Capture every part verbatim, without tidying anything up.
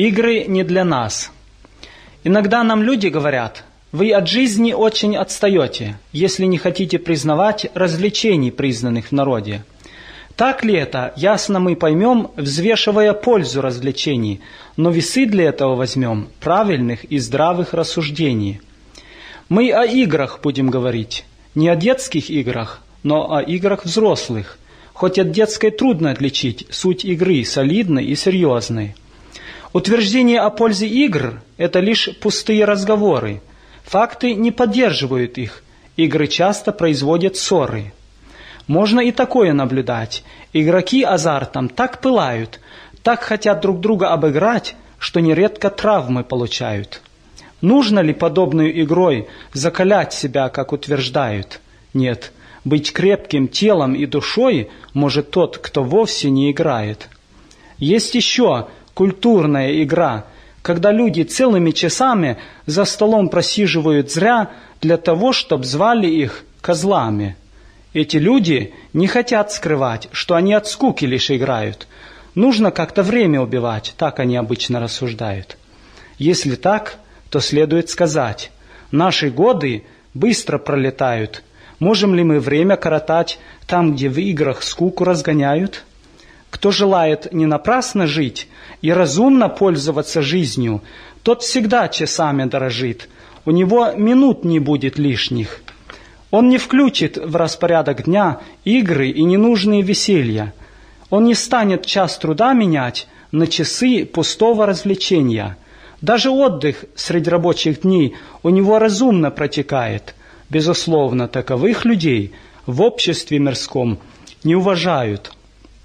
Игры не для нас. Иногда нам люди говорят: вы от жизни очень отстаете, если не хотите признавать развлечений, признанных в народе. Так ли это, ясно мы поймем, взвешивая пользу развлечений, но весы для этого возьмем правильных и здравых рассуждений. Мы о играх будем говорить, не о детских играх, но о играх взрослых. Хоть от детской трудно отличить суть игры солидной и серьезной. Утверждение о пользе игр – это лишь пустые разговоры. Факты не поддерживают их. Игры часто производят ссоры. Можно и такое наблюдать. Игроки азартом так пылают, так хотят друг друга обыграть, что нередко травмы получают. Нужно ли подобной игрой закалять себя, как утверждают? Нет, быть крепким телом и душой может тот, кто вовсе не играет. Есть еще культурная игра, когда люди целыми часами за столом просиживают зря для того, чтобы звали их козлами. Эти люди не хотят скрывать, что они от скуки лишь играют. Нужно как-то время убивать, так они обычно рассуждают. Если так, то следует сказать: наши годы быстро пролетают. Можем ли мы время коротать там, где в играх скуку разгоняют? Кто желает не напрасно жить и разумно пользоваться жизнью, тот всегда часами дорожит, у него минут не будет лишних. Он не включит в распорядок дня игры и ненужные веселья. Он не станет час труда менять на часы пустого развлечения. Даже отдых среди рабочих дней у него разумно протекает. Безусловно, таковых людей в обществе мирском не уважают.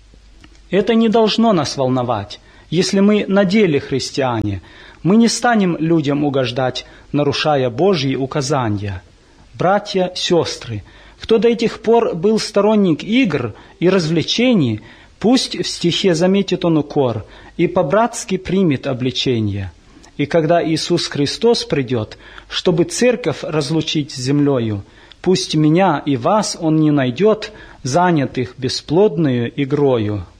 Это не должно нас волновать. Если мы на деле христиане, мы не станем людям угождать, нарушая Божьи указания. Братья, сестры, кто до этих пор был сторонник игр и развлечений, пусть в стихе заметит он укор и по-братски примет обличение. И когда Иисус Христос придет, чтобы церковь разлучить с землею, пусть меня и вас Он не найдет, занятых бесплодною игрою.